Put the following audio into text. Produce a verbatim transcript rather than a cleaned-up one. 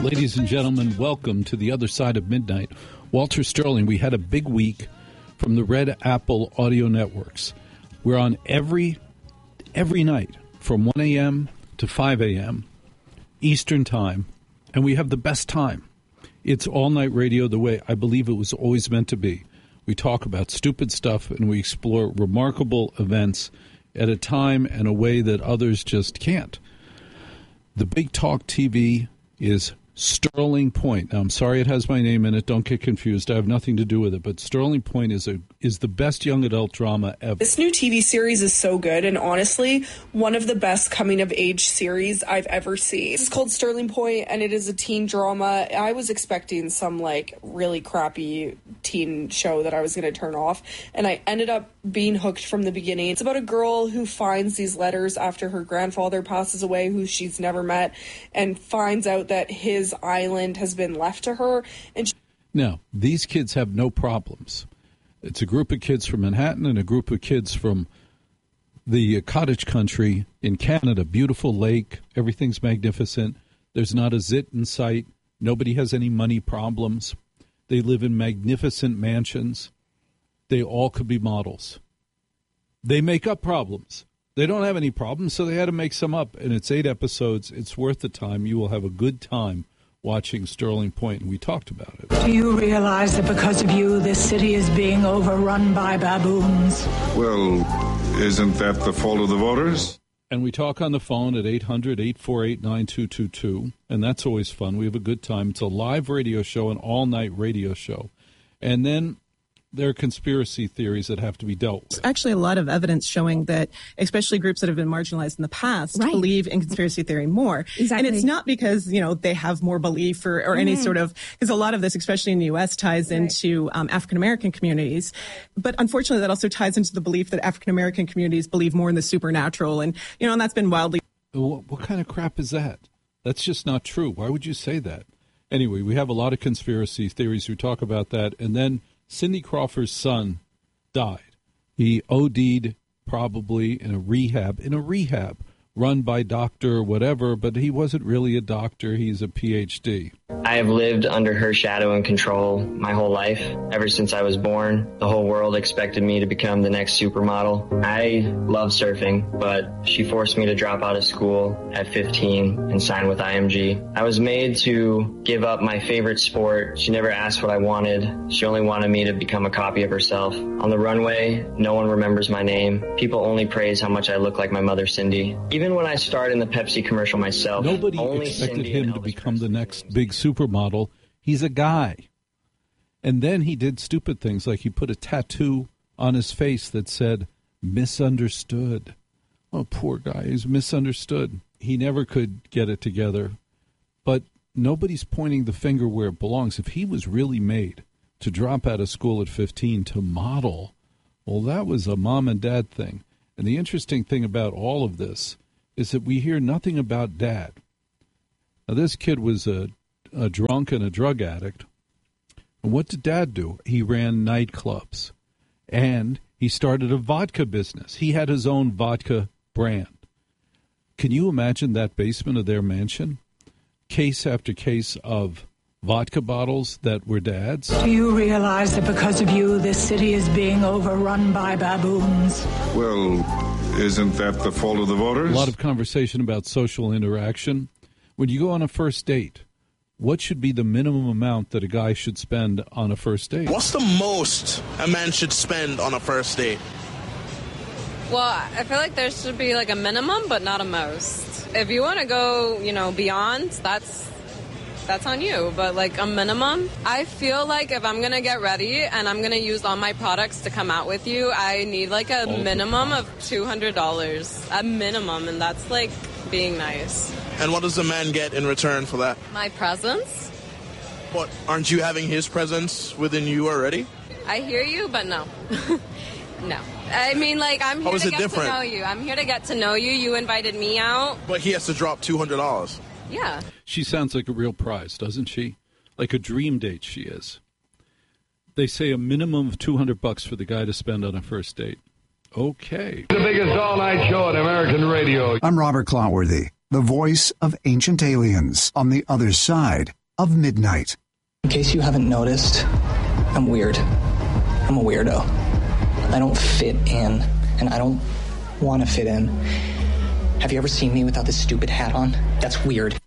Ladies and gentlemen, welcome to the other side of midnight. Walter Sterling, we had a big week from the Red Apple Audio Networks. We're on every every night from one a.m. to five a.m. Eastern Time, and we have the best time. It's all-night radio the way I believe it was always meant to be. We talk about stupid stuff, and we explore remarkable events at a time and a way that others just can't. The Big Talk T V is Sterling Point. Now, I'm sorry it has my name in it. Don't get confused. I have nothing to do with it. But Sterling Point is a is the best young adult drama ever. This new T V series is so good, and honestly, one of the best coming-of-age series I've ever seen. It's called Sterling Point, and it is a teen drama. I was expecting some, like, really crappy teen show that I was going to turn off, and I ended up being hooked from the beginning. It's about a girl who finds these letters after her grandfather passes away, who she's never met, and finds out that his island has been left to her. And she- now, these kids have no problems. It's a group of kids from Manhattan and a group of kids from the cottage country in Canada. Beautiful lake. Everything's magnificent. There's not a zit in sight. Nobody has any money problems. They live in magnificent mansions. They all could be models. They make up problems. They don't have any problems, so they had to make some up. And it's eight episodes. It's worth the time. You will have a good time watching Sterling Point, and we talked about it. Do you realize that because of you, this city is being overrun by baboons? Well, isn't that the fault of the voters? And we talk on the phone at eight hundred, eight four eight, nine two two two, and that's always fun. We have a good time. It's a live radio show, an all-night radio show. And then there are conspiracy theories that have to be dealt with. There's actually a lot of evidence showing that especially groups that have been marginalized in the past right. believe in conspiracy theory more. Exactly. And it's not because, you know, they have more belief or, or mm. any sort of, because a lot of this, especially in the U S, ties right. into um, African-American communities. But unfortunately, that also ties into the belief that African-American communities believe more in the supernatural. And, you know, and that's been wildly. What, what kind of crap is that? That's just not true. Why would you say that? Anyway, we have a lot of conspiracy theories. We talk about that. And then Cindy Crawford's son died. He O D'd probably in a rehab, in a rehab run by Doctor whatever, but he wasn't really a doctor. He's a P H D. I have lived under her shadow and control my whole life. Ever since I was born, the whole world expected me to become the next supermodel. I love surfing, but she forced me to drop out of school at fifteen and sign with I M G. I was made to give up my favorite sport. She never asked what I wanted. She only wanted me to become a copy of herself. On the runway, no one remembers my name. People only praise how much I look like my mother, Cindy. Even when I starred in the Pepsi commercial myself, nobody only expected Cindy him to become the next big supermodel. He's a guy. And then he did stupid things, like he put a tattoo on his face that said, misunderstood. Oh, poor guy. He's misunderstood. He never could get it together. But nobody's pointing the finger where it belongs. If he was really made to drop out of school at fifteen to model, well, that was a mom and dad thing. And the interesting thing about all of this is that we hear nothing about dad. Now, this kid was a, a drunk and a drug addict. And what did dad do? He ran nightclubs. And he started a vodka business. He had his own vodka brand. Can you imagine that basement of their mansion? Case after case of vodka bottles that were dad's. Do you realize that because of you, this city is being overrun by baboons? Well, isn't that the fault of the voters? A lot of conversation about social interaction. When you go on a first date, what should be the minimum amount that a guy should spend on a first date? What's the most a man should spend on a first date? Well, I feel like there should be like a minimum, but not a most. If you want to go, you know, beyond, that's that's on you. But like a minimum, I feel like if I'm going to get ready and I'm going to use all my products to come out with you, I need like a all minimum of two hundred dollars. A minimum, and that's like being nice. And what does the man get in return for that? My presence. But aren't you having his presence within you already? I hear you, but no. No. I mean, like, I'm here to get different? to know you. I'm here to get to know you. You invited me out. But he has to drop two hundred dollars. Yeah. She sounds like a real prize, doesn't she? Like a dream date she is. They say a minimum of two hundred bucks for the guy to spend on a first date. Okay. The biggest all-night show on American radio. I'm Robert Clotworthy. the voice of ancient aliens on the other side of midnight. In case you haven't noticed, I'm weird. I'm a weirdo. I don't fit in, and I don't want to fit in. Have you ever seen me without this stupid hat on? That's weird.